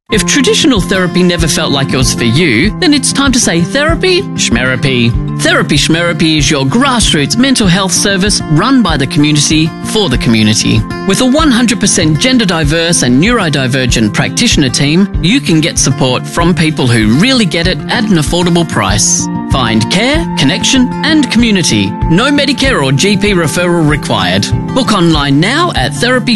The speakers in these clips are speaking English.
If traditional therapy never felt like it was for you, then it's time to say therapy schmerapy. Therapy schmerapy is your grassroots mental health service run by the community for the community. With a 100% gender diverse and neurodivergent practitioner team, you can get support from people who really get it at an affordable price. Find care, connection and community. No Medicare or GP referral required. Book online now at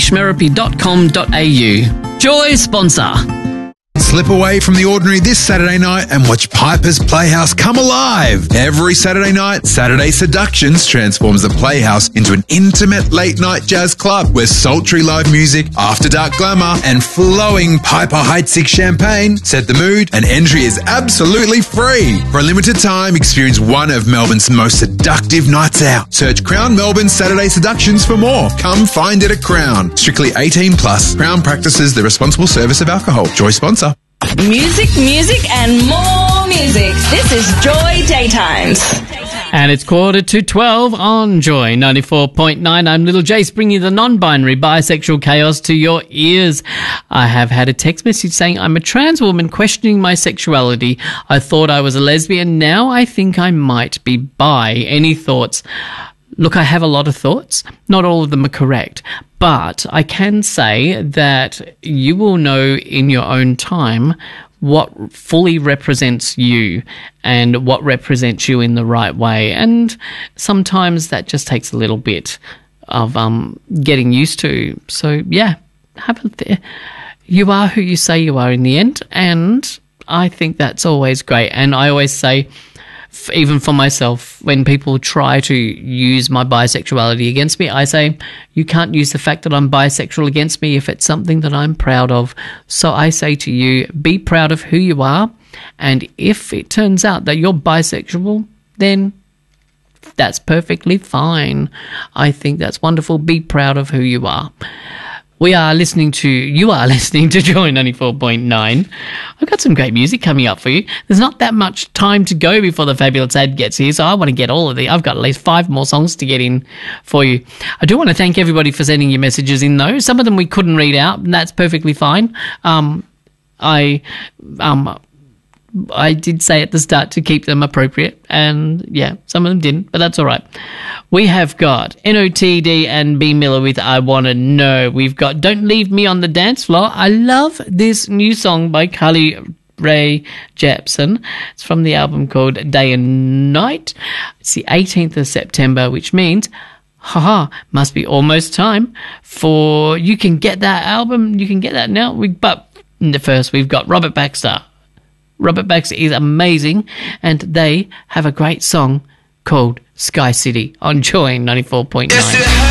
therapyschmerapy.com.au. Joy sponsor. Slip away from the ordinary this Saturday night and watch Piper's Playhouse come alive. Every Saturday night, Saturday Seductions transforms the Playhouse into an intimate late-night jazz club where sultry live music, after-dark glamour and flowing Piper Heidsieck champagne set the mood, and entry is absolutely free. For a limited time, experience one of Melbourne's most seductive nights out. Search Crown Melbourne Saturday Seductions for more. Come find it at Crown. Strictly 18 plus. Crown practices the responsible service of alcohol. Joy sponsor. Music, and more music. This is Joy Daytimes. And it's 11:45 on Joy 94.9. I'm Little Jace, bringing the non-binary bisexual chaos to your ears. I have had a text message saying, I'm a trans woman questioning my sexuality. I thought I was a lesbian. Now I think I might be bi. Any thoughts? Look, I have a lot of thoughts. Not all of them are correct. But I can say that you will know in your own time what fully represents you and what represents you in the right way. And sometimes that just takes a little bit of getting used to. So, yeah, you are who you say you are in the end. And I think that's always great. And I always say, even for myself, when people try to use my bisexuality against me, I say, you can't use the fact that I'm bisexual against me if it's something that I'm proud of. So I say to you, be proud of who you are, and if it turns out that you're bisexual, then that's perfectly fine. I think that's wonderful. Be proud of who you are. You are listening to Joy 94.9. I've got some great music coming up for you. There's not that much time to go before the fabulous ad gets here, so I want to get all of the. I've got at least 5 more songs to get in for you. I do want to thank everybody for sending your messages in, though. Some of them we couldn't read out, and that's perfectly fine. I did say at the start to keep them appropriate, and yeah, some of them didn't, but that's all right. We have got NOTD and B Miller with I Wanna Know. We've got Don't Leave Me on the Dance Floor. I love this new song by Carly Rae Jepsen. It's from the album called Day and Night. It's the 18th of September, which means, must be almost time for you can get that album. You can get that now. But first, we've got Robert Baxter. Robert Baxter is amazing, and they have a great song called Sky City on Joy 94.9.